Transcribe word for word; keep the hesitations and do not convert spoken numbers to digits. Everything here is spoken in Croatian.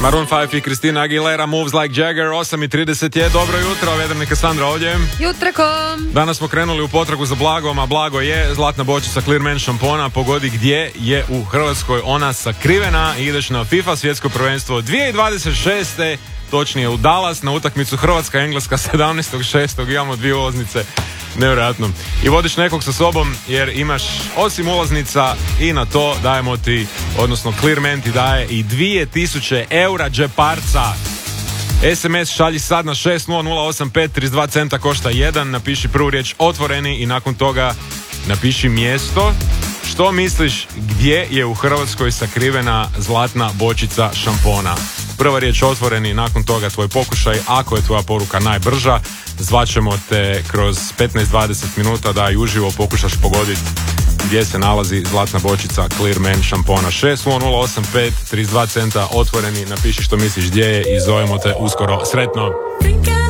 Maroon five i Christina Aguilera, Moves Like Jagger. Osam i trideset je, dobro jutro, Vedranika Sandra ovdje. Jutrakom. Danas smo krenuli u potragu za blagom, a blago je zlatna bočica Clearman šampona. Pogodi gdje je u Hrvatskoj ona sakrivena i ideš na FIFA svjetsko prvenstvo dvije tisuće dvadeset šeste. Točnije u Dallas, na utakmicu Hrvatska-Engleska sedamnaestog šestog Imamo dvije ulaznice, nevjerojatno. I vodiš nekog sa sobom jer imaš osim ulaznica i na to dajemo ti, odnosno Clearman ti daje i dvije tisuće eura džeparca. es em es šalji sad na šest nula nula osam pet, trideset dva centa košta jedan, napiši prvu riječ otvoreni i nakon toga napiši mjesto. Što misliš gdje je u Hrvatskoj sakrivena zlatna bočica šampona? Prva riječ otvoreni, nakon toga tvoj pokušaj. Ako je tvoja poruka najbrža, zvaćemo te kroz petnaest do dvadeset minuta da i uživo pokušaš pogoditi gdje se nalazi zlatna bočica Clearman šampona. šest nula nula osam pet, trideset dva centa otvoreni, napiši što misliš gdje je i zovemo te uskoro. Sretno!